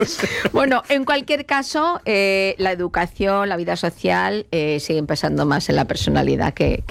Bueno, en cualquier caso, la educación, la vida social siguen pesando más en la personalidad que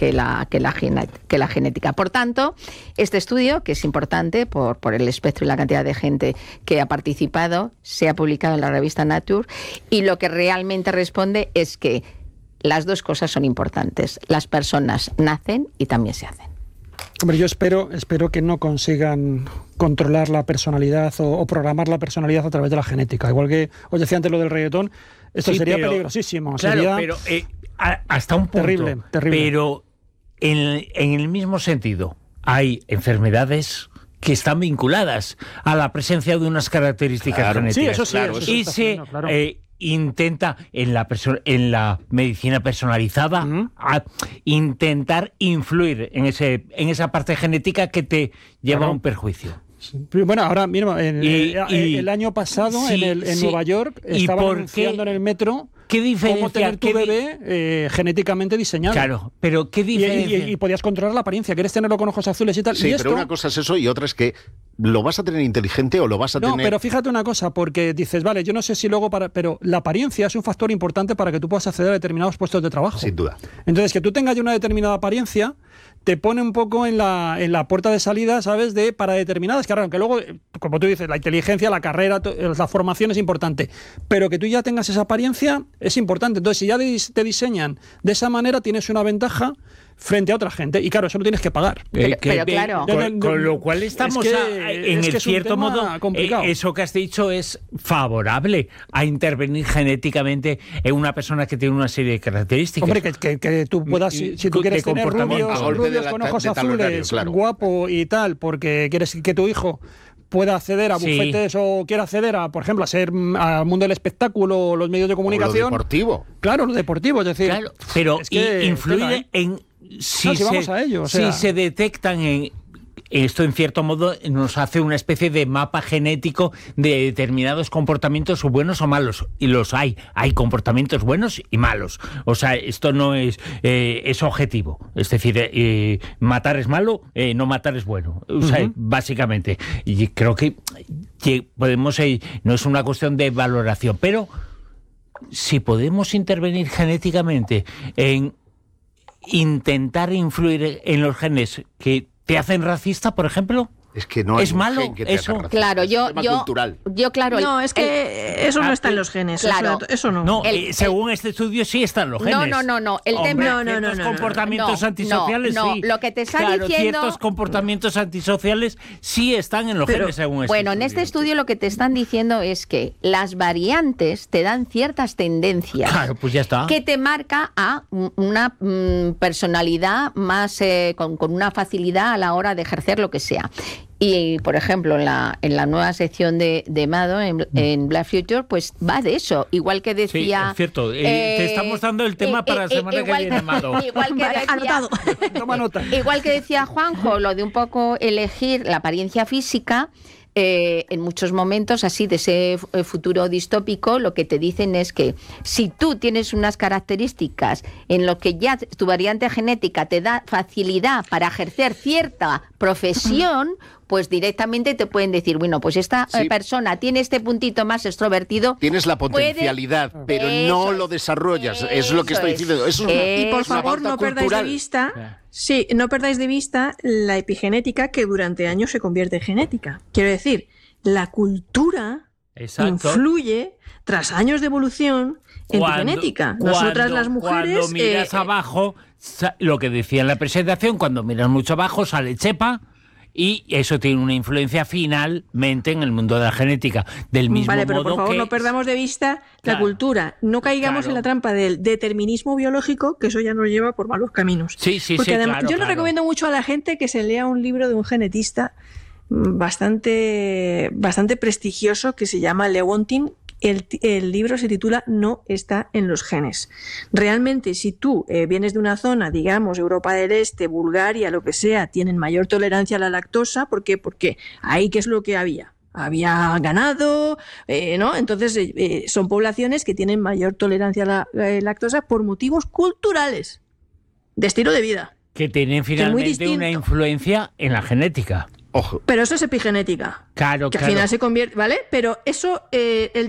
la genética. Por tanto, este estudio, que es importante por el espectro y la cantidad de gente que ha participado, se ha publicado en la revista Nature, y lo que realmente responde es que las dos cosas son importantes. Las personas nacen y también se hacen. Hombre, yo espero que no consigan controlar la personalidad o programar la personalidad a través de la genética. Igual que os decía antes lo del reggaetón, esto sería peligrosísimo. Claro, sería pero hasta un punto. Terrible. Pero en el mismo sentido, hay enfermedades que están vinculadas a la presencia de unas características genéticas. Sí, eso sí. Claro, eso Y está se claro, claro. intenta en la medicina personalizada a intentar influir en esa parte genética que te lleva a un perjuicio. Bueno, ahora mismo, el año pasado en Nueva York estaban anunciando en el metro ¿qué diferencia? cómo tener tu bebé genéticamente diseñado. Claro, pero ¿qué diferencia? Y podías controlar la apariencia, quieres tenerlo con ojos azules y tal. Sí, y pero una cosa es eso y otra es que ¿lo vas a tener inteligente o lo vas a tener...? No, pero fíjate una cosa, porque dices, vale, yo no sé si luego pero la apariencia es un factor importante para que tú puedas acceder a determinados puestos de trabajo. Sin duda. Entonces, que tú tengas ya una determinada apariencia te pone un poco en la puerta de salida, ¿sabes?, para determinadas carreras, aunque luego, como tú dices, la inteligencia, la carrera, la formación es importante, pero que tú ya tengas esa apariencia es importante. Entonces, si ya te diseñan de esa manera, tienes una ventaja frente a otra gente. Y claro, eso lo tienes que pagar. Pero claro. Con lo cual estamos en cierto modo, eso que has dicho es favorable a intervenir genéticamente en una persona que tiene una serie de características. Hombre, que tú puedas, si tú quieres tener rubios con ojos azules, claro, guapo y tal, porque quieres que tu hijo pueda acceder a bufetes o quiera acceder a, por ejemplo, al mundo del espectáculo o los medios de comunicación. O lo deportivo. Claro, lo deportivo, es decir. Claro, pero es que influye en si se detectan esto, en cierto modo, nos hace una especie de mapa genético de determinados comportamientos buenos o malos. Y los hay. Hay comportamientos buenos y malos. O sea, esto no es objetivo. Es decir, matar es malo, no matar es bueno. O sea, básicamente. Y creo que podemos... no es una cuestión de valoración, pero si podemos intervenir genéticamente en intentar influir en los genes que te hacen racista, por ejemplo, es que no hay es malo gen que te eso. haga racista. Claro, yo claro. No, es que eso no está en los genes. Claro, eso no. No, según este estudio sí están los genes. No. El tema, no. Ciertos comportamientos antisociales sí. Lo que te está diciendo. Ciertos comportamientos antisociales sí están en los genes, según este estudio. En este estudio lo que te están diciendo es que las variantes te dan ciertas tendencias. Claro, pues ya está. Que te marca a una personalidad más con una facilidad a la hora de ejercer lo que sea. Y, por ejemplo, en la nueva sección de Mado, en Black Future, pues va de eso. Igual que decía... Sí, es cierto. Te estamos dando el tema para la semana que viene, Mado. Toma nota. Igual que decía Juanjo, lo de un poco elegir la apariencia física... en muchos momentos así de ese futuro distópico, lo que te dicen es que si tú tienes unas características en lo que ya tu variante genética te da facilidad para ejercer cierta profesión, pues directamente te pueden decir, bueno, pues esta persona tiene este puntito más extrovertido. Tienes la potencialidad, pero no lo desarrollas. Es lo que estoy diciendo. Y por favor, no perdáis de vista... Sí, no perdáis de vista la epigenética, que durante años se convierte en genética. Quiero decir, la cultura influye tras años de evolución en tu genética. Nosotras las mujeres... Cuando miras abajo, lo que decía en la presentación, cuando miras mucho abajo sale chepa, y eso tiene una influencia finalmente en el mundo de la genética. Del mismo modo, pero por favor no perdamos de vista la cultura. No caigamos en la trampa del determinismo biológico, que eso ya nos lleva por malos caminos. Porque además, yo le recomiendo mucho a la gente que se lea un libro de un genetista bastante prestigioso que se llama Lewontin. El libro se titula No está en los genes. Realmente, si tú vienes de una zona, digamos, Europa del Este, Bulgaria, lo que sea, tienen mayor tolerancia a la lactosa. ¿Por qué? Porque ahí, ¿qué es lo que había? Había ganado, ¿no? Entonces, son poblaciones que tienen mayor tolerancia a la lactosa por motivos culturales, de estilo de vida. Que tienen finalmente una influencia en la genética. Ojo. Pero eso es epigenética. Claro, que al final se convierte, ¿vale? Pero eso, el